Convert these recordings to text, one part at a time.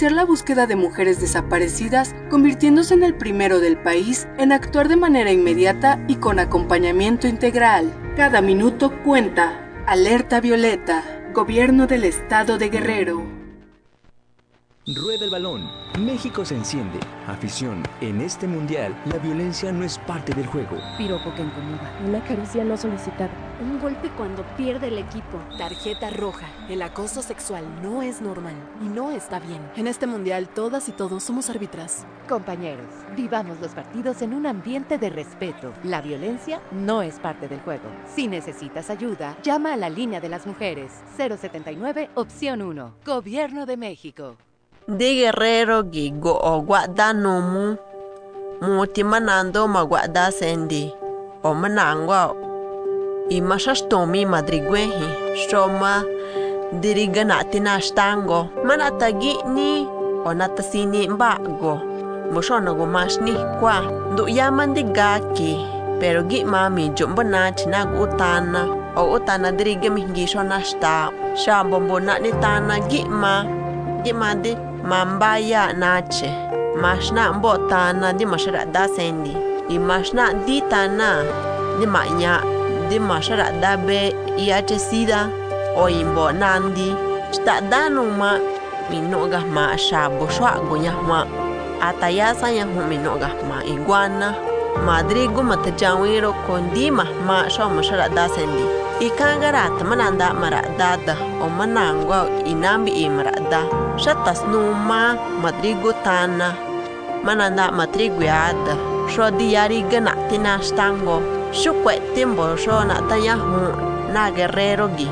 iniciar la búsqueda de mujeres desaparecidas, convirtiéndose en el primero del país en actuar de manera inmediata y con acompañamiento integral. Cada minuto cuenta. Alerta Violeta, Gobierno del Estado de Guerrero. Rueda el balón. México se enciende. Afición, en este mundial, la violencia no es parte del juego. Piropo que incomoda. Una caricia no solicitada. Un golpe cuando pierde el equipo. Tarjeta roja. El acoso sexual no es normal y no está bien. En este mundial, todas y todos somos árbitras. Compañeros, vivamos los partidos en un ambiente de respeto. La violencia no es parte del juego. Si necesitas ayuda, llama a la línea de las mujeres. 079, opción 1. Gobierno de México. De Guerrero gigo o guarda nomu muti manando ma guarda sendi o manangwa i mashastomi madrigwehi shoma diriganati nashtango manatagi ni o natasini mbago moshona go mashni kwa du yamandi gaki pero gi mami jombana china gutana o utana dirigami gisho nashta shambombo na nitana gi ma de Mambaya nache, mashna mbotana di masharada sendi, i mashna di tana di manya di masharada be iache sida o imbo nandi, sta danuma minoga ma shabo shwa gonya ma atayasa ya minoga ma iguana, madrigo matajawiro kondima ma shwa masharada sendi. Ikangarat mananda maradada o manangwa inambi imarada shatas numa madrigo tana mananda matriguada sho diari ganatina stango shukwe timbo sho na tayahu na guerrero gi.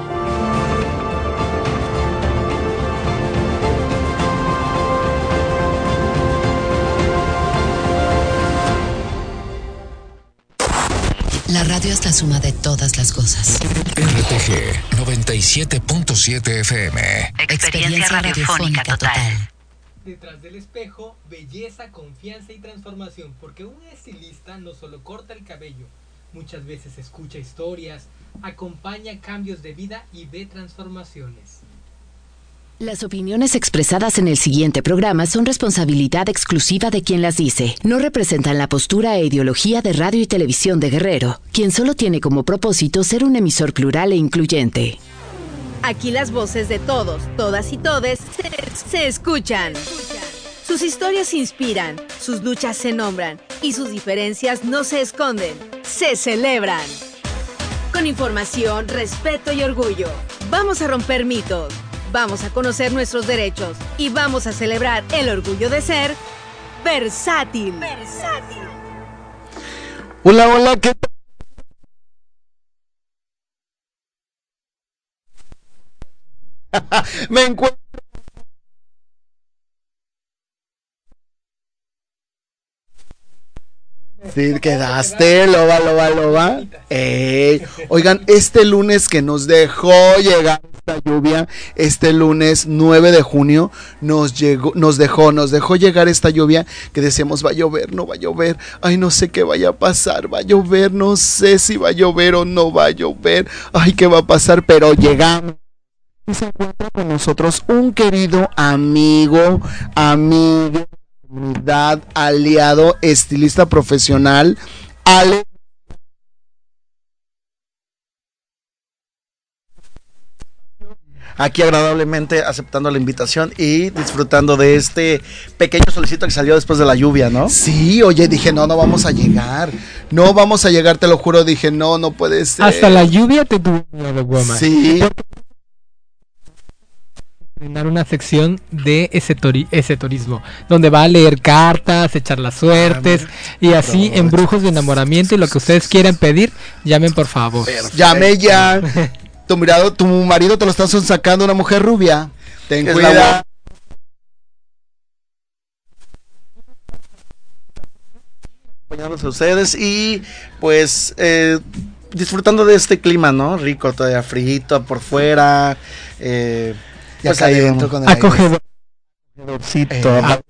La radio es la suma de todas las cosas. RTG 97.7 FM. Experiencia radiofónica total. Detrás del espejo, belleza, confianza y transformación. Porque un estilista no solo corta el cabello, muchas veces escucha historias, acompaña cambios de vida y ve transformaciones. Las opiniones expresadas en el siguiente programa son responsabilidad exclusiva de quien las dice. No representan la postura e ideología de Radio y Televisión de Guerrero, quien solo tiene como propósito ser un emisor plural e incluyente. Aquí las voces de todos, todas y todes se escuchan. Sus historias inspiran, sus luchas se nombran y sus diferencias no se esconden, se celebran. Con información, respeto y orgullo, vamos a romper mitos. Vamos a conocer nuestros derechos y vamos a celebrar el orgullo de ser versátil. Hola, ¿qué tal? Me encuentro. Sí, quedaste, loba. Oigan, este lunes que nos dejó llegar esta lluvia, este lunes 9 de junio, nos dejó llegar esta lluvia que decíamos va a llover, no va a llover, ay no sé qué vaya a pasar, va a llover, no sé si va a llover o no va a llover, ay qué va a pasar, pero llegamos. Y se encuentra con nosotros un querido amigo, comunidad, aliado, estilista profesional, Ale. Aquí agradablemente aceptando la invitación y disfrutando de este pequeño solecito que salió después de la lluvia, ¿no? Sí, oye, dije, no vamos a llegar, te lo juro, dije, no puede ser. Hasta la lluvia te tuvo miedo, Guama. Sí. Una sección de ese turismo, donde va a leer cartas, echar las suertes y así embrujos de enamoramiento y lo que ustedes quieran pedir, llamen por favor. Perfecto. Llame ya. Tu marido te lo está sacando una mujer rubia. Ten cuidado. Acompañándonos a ustedes y pues disfrutando de este clima, ¿no? Rico, todavía frío por fuera. Ya pues adentro con el acogedorcito.